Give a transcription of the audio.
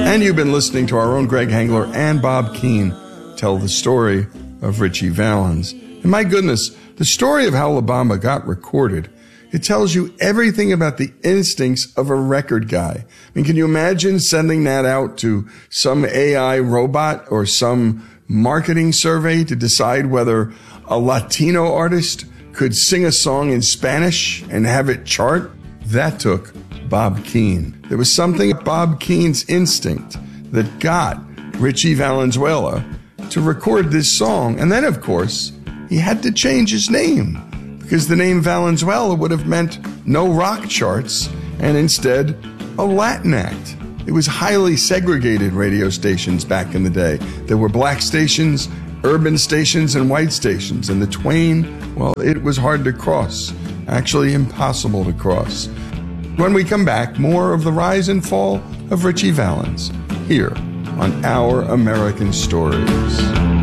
And you've been listening to our own Greg Hengler and Bob Keane tell the story of Ritchie Valens. And my goodness, the story of how La Bamba got recorded, it tells you everything about the instincts of a record guy. I mean, can you imagine sending that out to some AI robot or some marketing survey to decide whether a Latino artist could sing a song in Spanish and have it chart? That took Bob Keane. There was something about Bob Keane's instinct that got Ritchie Valenzuela to record this song. And then, of course, he had to change his name because the name Valenzuela would have meant no rock charts and instead a Latin act. It was highly segregated radio stations back in the day. There were black stations, urban stations, and white stations. And the twain, well, it was hard to cross, actually impossible to cross. When we come back, more of the rise and fall of Ritchie Valens here on Our American Stories.